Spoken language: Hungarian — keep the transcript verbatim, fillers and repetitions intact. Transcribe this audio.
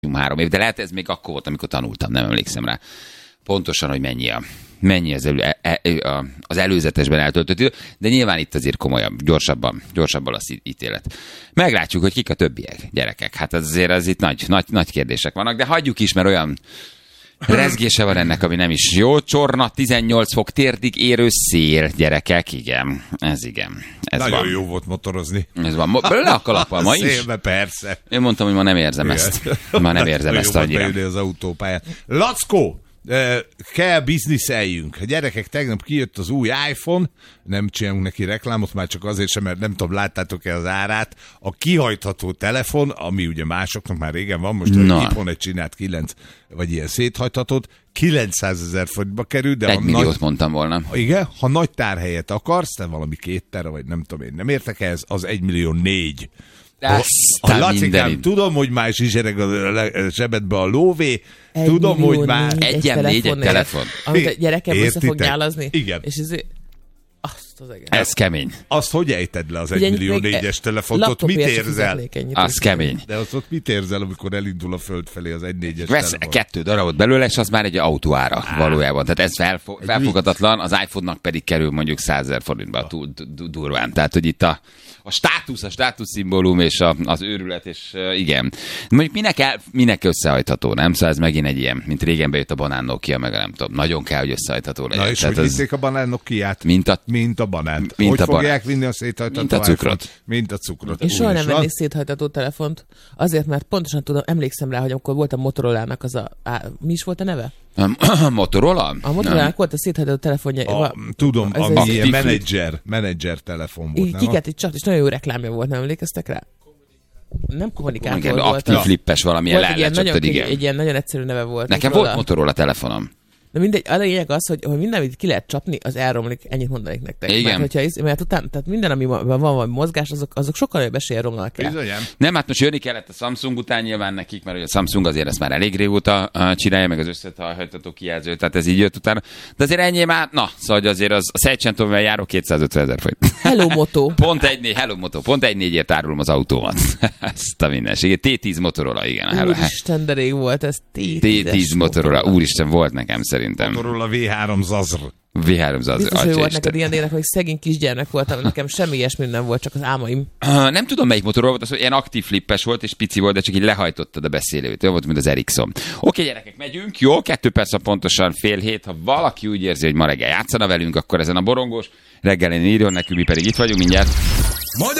három év, de lehet ez még akkor volt, amikor tanultam, nem emlékszem rá pontosan, hogy mennyi, a, mennyi az, elő, a, az előzetesben eltöltött idő, de nyilván itt azért komolyabb, gyorsabban, gyorsabban az ítélet. Meglátjuk, hogy kik a többiek, gyerekek. Hát azért az itt nagy, nagy, nagy kérdések vannak, de hagyjuk is, mert olyan rezgése van ennek, ami nem is jó. Csorna, tizennyolc fok, térdig érő szél, gyerekek, igen. Ez igen. Ez Nagyon van. jó volt motorozni. Ez van. Le a kalappal ma is? Szélbe, persze. Én mondtam, hogy ma nem érzem igen. ezt. Ma nem érzem ezt annyira. Az autópályát. Lackó! Kell bizniszeljünk. A gyerekek, tegnap kijött az új iPhone, nem csinálunk neki reklámot, már csak azért sem, mert nem tudom, láttátok-e az árát. A kihajtható telefon, ami ugye másoknak már régen van, most no. iPhone egy csinált kilenc, vagy ilyen széthajthatót, kilencszázezer forintba kerül, de egy ha milliót nagy, mondtam volna. Igen, ha nagy tárhelyet akarsz, te valami két terre, vagy nem tudom én, nem értek ez, az egy millió négy. A Lacikám, tudom, hogy már zsizsereg a zsebedbe a lóvé, egy tudom, hogy már... Egyen négy egy telefon. Amit a gyerekem össze fog nyálazni. Igen. És ez... Azt az egész. Ez kemény. Azt hogy ejted le az egy millió négyes telefont? Ott mit érzel? Az kemény. De azt ott mit érzel, amikor elindul a föld felé az egy négyes Vesz telefon? kettő darabot belőle, és az már egy autóára ah. valójában. Tehát ez felfo- felfogadatlan, az iPhone-nak pedig kerül mondjuk százezer forintba túl durván. Tehát, hogy itt a, a státusz, a státuszszimbólum és a, az őrület, és uh, igen. Mondjuk minek, el, minek összehajtható, nem? Szóval ez megint egy ilyen, mint régen bejött a Banán Nokia, meg nem tudom. Nagyon kell, hogy összehajtható legyen. Na és tehát hogy az... vitték a Banán Nokiát? Mint a Mint a banánt. Mint hogy a fogják vinni a széthajtató Mint a cukrot. Mint a cukrot. Én soha nem vennék széthajtató telefont, azért, mert pontosan tudom, emlékszem rá, hogy amikor volt a Motorolának az a... Á, mi is volt a neve? A Motorola? A Motorolának volt a széthajtató telefonja. A, tudom, ami ilyen menedzser, menedzser telefon volt. Kiket itt csak, és nagyon jó reklámja volt, nem emlékeztek rá? Nem kommunikátor volt. Aktív flippes valamilyen lecsaptad, igen. Egy ilyen nagyon egyszerű neve volt. Nekem volt Motorola telefonom. De mindegy, a lényeg az, hogy, hogy minden, amit ki lehet csapni, az elromlik, ennyit mondanék nektek. Igen. Mert, hogyha, mert utána, tehát minden, ami van, van valami mozgás, azok, azok sokkal nagyobb eséllyel romlanak el. Bizonyám. Nem, hát most jönni kellett a Samsung után nyilván nekik, mert a Samsung azért ezt már elég régóta uh, csinálja, meg az összehajtható kijelző, tehát ez így jött utána. De azért ennyi már, na, szóval azért az a Szejcsentóval járó kétszázötven ezer forint. Hello Moto. Pont egy négy, Hello Moto, pont egy négyért árulom az autómat. Ezt a mindenségét. té tíz Motorola, igen. Úristen, de rég volt ez. té tíz Motorola, úristen, volt nekem szerintem. Motorola vé három Zazr. vé három Zazr. Biztos, hogy volt neked ilyen ének, hogy szegény kisgyermek voltam, nekem semmi ilyesmi nem volt, csak az álmaim. Uh, nem tudom, melyik Motorola volt, az, hogy ilyen aktív flippes volt, és pici volt, de csak így lehajtottad a beszélőt. Olyan volt, mint az Ericsson. Oké, gyerekek, megyünk. Jó, kettő perc pontosan fél hét. Ha valaki úgy érzi, hogy ma reggel játszana velünk, akkor ezen a borongós reggelén írjon nekünk, mi pedig itt vagyunk mindjárt.